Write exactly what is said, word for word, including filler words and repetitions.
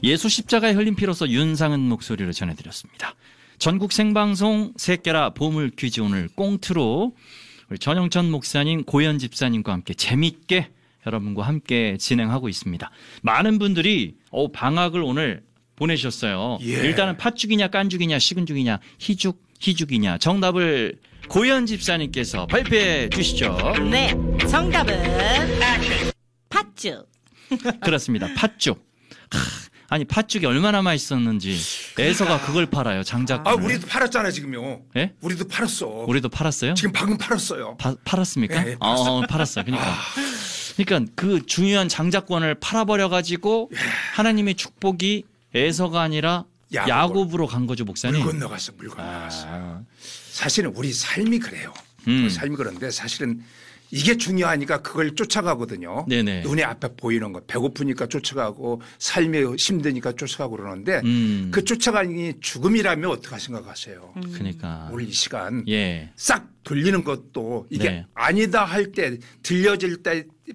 예수 십자가의 흘린 피로서 윤상은 목소리를 전해드렸습니다. 전국 생방송 새끼라 보물 퀴즈 오늘 꽁트로 우리 전영천 목사님, 고현 집사님과 함께 재밌게 여러분과 함께 진행하고 있습니다. 많은 분들이 어, 방학을 오늘 보내셨어요. 예. 일단은 팥죽이냐 깐죽이냐 식은죽이냐 희죽 희죽이냐 정답을 고현 집사님께서 발표해 주시죠. 네, 정답은 팥죽. 그렇습니다. 팥죽. 아니 팥죽이 얼마나 맛있었는지 애서가 그걸 팔아요. 장작. 아 우리도 팔았잖아 지금요. 예? 우리도 팔았어. 우리도 팔았어요? 지금 방금 팔았어요. 파, 팔았습니까? 네, 어, 팔았어요. 그러니까. 아... 그러니까 그 중요한 장자권을 팔아버려 가지고 예. 하나님의 축복이 애서가 아니라 야곱. 야곱으로 간 거죠, 목사님. 물 건너갔어, 물 건너갔어. 아... 사실은 우리 삶이 그래요. 음. 우리 삶이 그런데 사실은 이게 중요하니까 그걸 쫓아가거든요. 네네. 눈에 앞에 보이는 거. 배고프니까 쫓아가고 삶이 힘드니까 쫓아가고 그러는데 음. 그 쫓아가니 죽음이라면 어떻게 생각하세요? 음. 그러니까. 오늘 이 시간 예. 싹 돌리는 것도 이게 네. 아니다 할 때 들려질 때